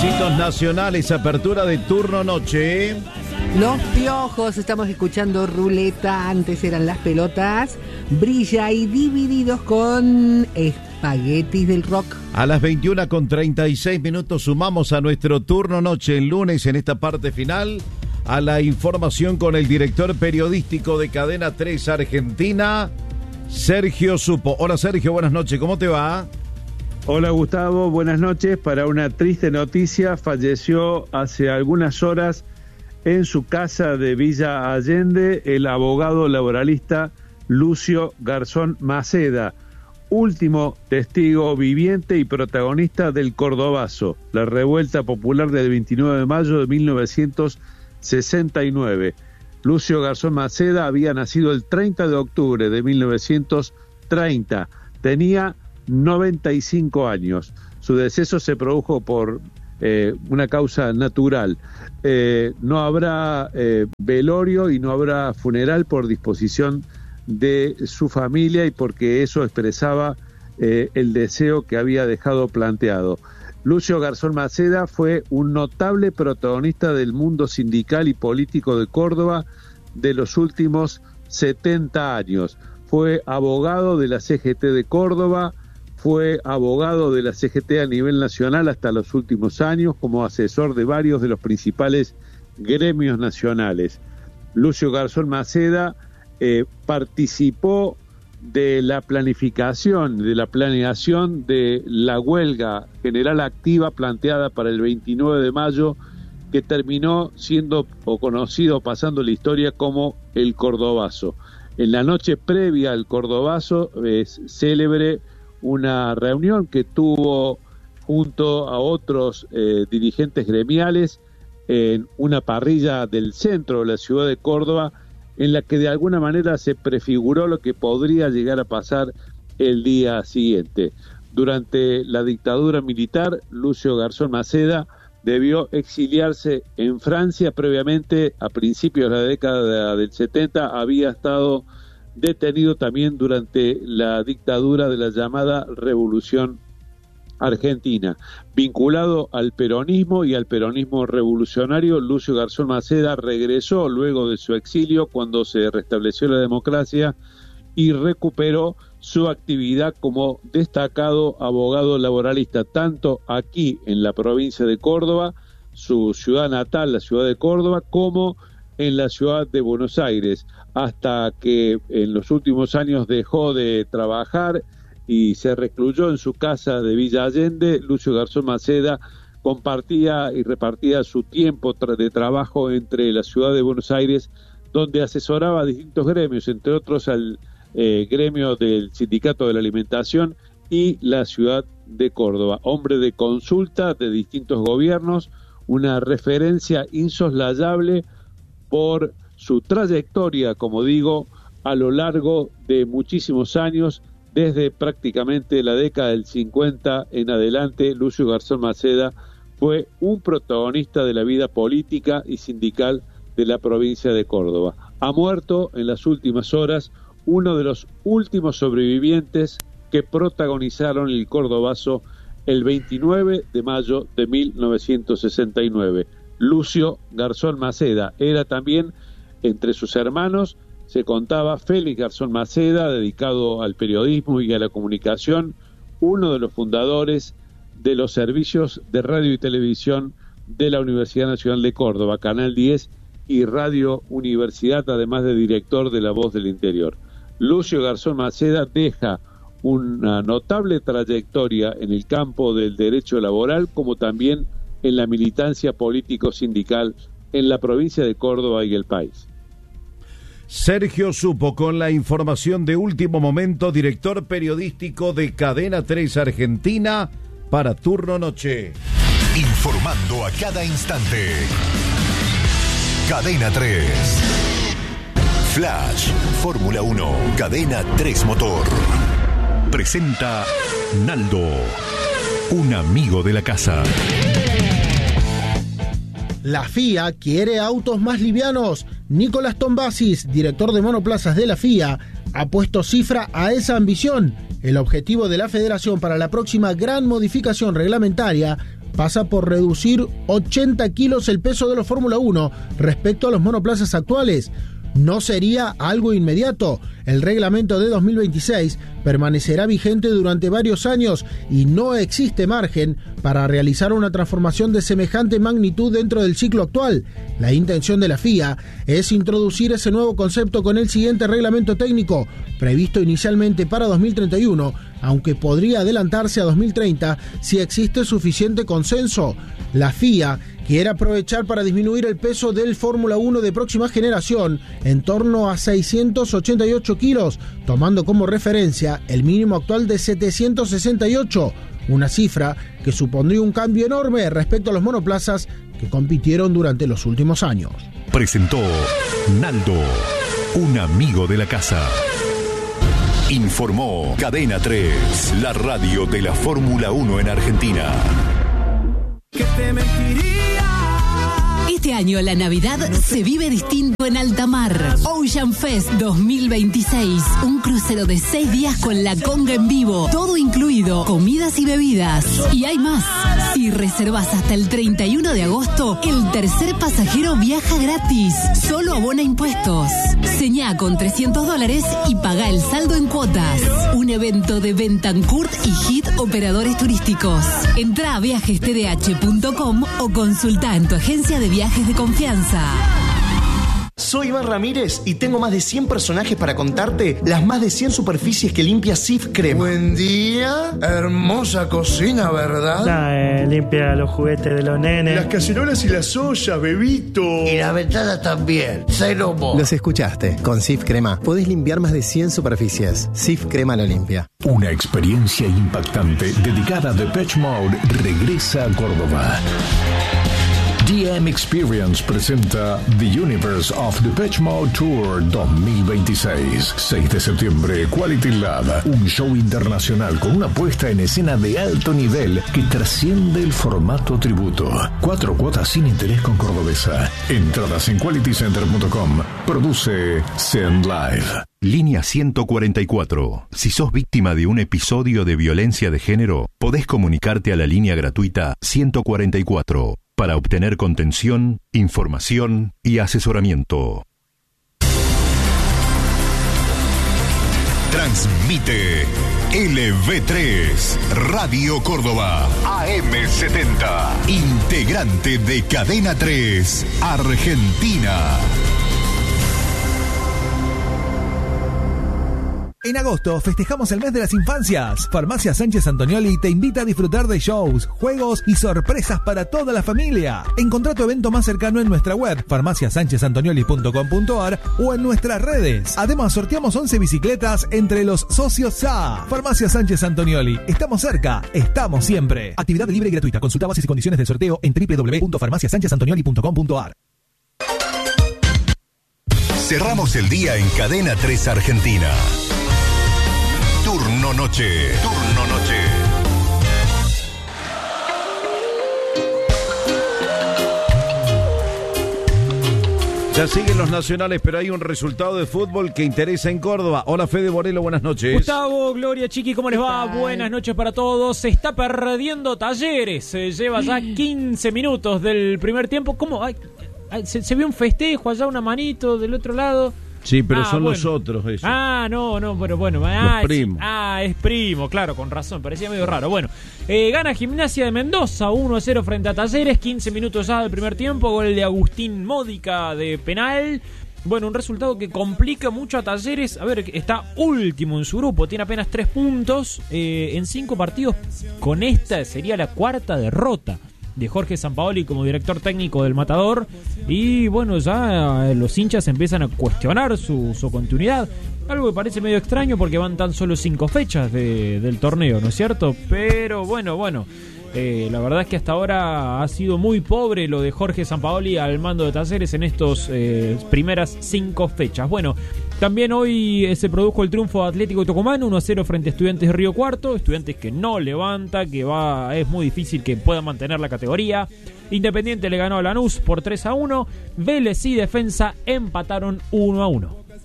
Éxitos nacionales, apertura de turno noche. Los Piojos, estamos escuchando Ruleta, antes eran Las Pelotas, Brilla y Divididos con Espaguetis del Rock. A las 21:36 sumamos a nuestro turno noche el lunes en esta parte final a la información con el director periodístico de Cadena 3 Argentina, Sergio Supo. Hola Sergio, buenas noches, ¿cómo te va? Hola Gustavo, buenas noches. Para una triste noticia, falleció hace algunas horas en su casa de Villa Allende el abogado laboralista Lucio Garzón Maceda, último testigo viviente y protagonista del Cordobazo, la revuelta popular del 29 de mayo de 1969. Lucio Garzón Maceda había nacido el 30 de octubre de 1930, tenía 95 años. Su deceso se produjo por una causa natural. No habrá velorio y no habrá funeral por disposición de su familia y porque eso expresaba el deseo que había dejado planteado. Lucio Garzón Maceda fue un notable protagonista del mundo sindical y político de Córdoba de los últimos 70 años. Fue abogado de la CGT de Córdoba, fue abogado de la CGT a nivel nacional hasta los últimos años, como asesor de varios de los principales gremios nacionales. Lucio Garzón Maceda participó de la planificación, de la planeación de la huelga general activa planteada para el 29 de mayo, que terminó siendo o conocido, pasando la historia como el Cordobazo. En la noche previa al Cordobazo es célebre una reunión que tuvo junto a otros dirigentes gremiales en una parrilla del centro de la ciudad de Córdoba, en la que de alguna manera se prefiguró lo que podría llegar a pasar el día siguiente. Durante la dictadura militar, Lucio Garzón Maceda debió exiliarse en Francia. Previamente, a principios de la década del 70, había estado detenido también durante la dictadura de la llamada Revolución Argentina. Vinculado al peronismo y al peronismo revolucionario, Lucio Garzón Maceda regresó luego de su exilio cuando se restableció la democracia y recuperó su actividad como destacado abogado laboralista, tanto aquí en la provincia de Córdoba, su ciudad natal, la ciudad de Córdoba, como en la ciudad de Buenos Aires, hasta que en los últimos años dejó de trabajar y se recluyó en su casa de Villa Allende. Lucio Garzón Maceda compartía y repartía su tiempo de trabajo entre la ciudad de Buenos Aires, donde asesoraba a distintos gremios, entre otros al gremio del Sindicato de la Alimentación, y la ciudad de Córdoba. Hombre de consulta de distintos gobiernos, una referencia insoslayable por su trayectoria, como digo, a lo largo de muchísimos años. Desde prácticamente la década del 50 en adelante, Lucio Garzón Maceda fue un protagonista de la vida política y sindical de la provincia de Córdoba. Ha muerto en las últimas horas uno de los últimos sobrevivientes que protagonizaron el Cordobazo el 29 de mayo de 1969. Lucio Garzón Maceda era también, entre sus hermanos, se contaba Félix Garzón Maceda, dedicado al periodismo y a la comunicación, uno de los fundadores de los servicios de radio y televisión de la Universidad Nacional de Córdoba, Canal 10 y Radio Universidad, además de director de La Voz del Interior. Lucio Garzón Maceda deja una notable trayectoria en el campo del derecho laboral, como también en la militancia político-sindical en la provincia de Córdoba y el país. Sergio Supo con la información de último momento, director periodístico de Cadena 3 Argentina para Turno Noche. Informando a cada instante. Cadena 3. Flash, Fórmula 1, Cadena 3 Motor. Presenta Naldo, un amigo de la casa. La FIA quiere autos más livianos. Nicolás Tombasis, director de monoplazas de la FIA, ha puesto cifra a esa ambición. El objetivo de la Federación para la próxima gran modificación reglamentaria pasa por reducir 80 kilos el peso de los Fórmula 1 respecto a los monoplazas actuales. No sería algo inmediato. El reglamento de 2026 permanecerá vigente durante varios años y no existe margen para realizar una transformación de semejante magnitud dentro del ciclo actual. La intención de la FIA es introducir ese nuevo concepto con el siguiente reglamento técnico, previsto inicialmente para 2031, aunque podría adelantarse a 2030 si existe suficiente consenso. La FIA quiere aprovechar para disminuir el peso del Fórmula 1 de próxima generación en torno a 688 kilos, tomando como referencia el mínimo actual de 768, una cifra que supondría un cambio enorme respecto a los monoplazas que compitieron durante los últimos años. Presentó Naldo, un amigo de la casa. Informó Cadena 3, la radio de la Fórmula 1 en Argentina. ¿Qué te mentiría? Este año la Navidad se vive distinto en alta mar. Ocean Fest 2026. Un crucero de 6 días con la conga en vivo. Todo incluido, comidas y bebidas. Y hay más. Si reservas hasta el 31 de agosto, el tercer pasajero viaja gratis. Solo abona impuestos. Señá con $300 y paga el saldo en cuotas. Un evento de Bentancurt y Hit Operadores Turísticos. Entrá a viajestdh.com o consulta en tu agencia de viajes de confianza. Soy Iván Ramírez y tengo más de 100 personajes para contarte las más de 100 superficies que limpia Cif Crema. Buen día, hermosa cocina, ¿verdad? Limpia los juguetes de los nenes. Las cacerolas y las ollas, bebito. Y las ventanas también, Celomo. Los escuchaste, con Cif Crema podés limpiar más de 100 superficies. Cif Crema lo limpia. Una experiencia impactante dedicada a Depeche Mode regresa a Córdoba. DM Experience presenta The Universe of Depeche Mode Tour 2026. 6 de septiembre, Quality Lab. Un show internacional con una puesta en escena de alto nivel que trasciende el formato tributo. 4 cuotas sin interés con Cordobesa. Entradas en qualitycenter.com. Produce Send Live. Línea 144. Si sos víctima de un episodio de violencia de género, podés comunicarte a la línea gratuita 144. Para obtener contención, información y asesoramiento. Transmite LV3 Radio Córdoba AM70. Integrante de Cadena 3 Argentina. En agosto festejamos el mes de las infancias. Farmacia Sánchez Antonioli te invita a disfrutar de shows, juegos y sorpresas para toda la familia. Encontrá tu evento más cercano en nuestra web, farmaciasanchezantonioli.com.ar o en nuestras redes. Además, sorteamos 11 bicicletas entre los socios SA. Farmacia Sánchez Antonioli. Estamos cerca, estamos siempre. Actividad libre y gratuita. Consulta bases y condiciones del sorteo en www.farmaciasanchezantonioli.com.ar. Cerramos el día en Cadena 3 Argentina. Turno Noche. Turno Noche. Ya siguen los nacionales, pero hay un resultado de fútbol que interesa en Córdoba. Hola, Fede Borelo, buenas noches. Gustavo, Gloria, Chiqui, ¿cómo les va? Buenas noches para todos. Se está perdiendo Talleres. Se lleva ya 15 minutos del primer tiempo. ¿Cómo? Se vio un festejo allá, una manito del otro lado. Sí, pero son los otros ellos. No, pero bueno. Los primos. Es primo, claro, con razón, parecía medio raro. Bueno, gana Gimnasia de Mendoza 1-0 frente a Talleres, 15 minutos ya del primer tiempo, gol de Agustín Módica de penal. Bueno, un resultado que complica mucho a Talleres. A ver, está último en su grupo, tiene apenas 3 puntos en 5 partidos. Con esta sería la 4ª derrota de Jorge Sampaoli como director técnico del Matador. Y bueno, ya los hinchas empiezan a cuestionar su continuidad. Algo que parece medio extraño porque van tan solo 5 fechas del torneo, ¿no es cierto? Pero bueno, la verdad es que hasta ahora ha sido muy pobre lo de Jorge Sampaoli al mando de Talleres en estos primeras 5 fechas. Bueno, también hoy se produjo el triunfo de Atlético de Tucumán 1-0 frente a Estudiantes de Río Cuarto. Estudiantes que no levanta, es muy difícil que pueda mantener la categoría. Independiente le ganó a Lanús por 3-1. Vélez y Defensa empataron 1-1.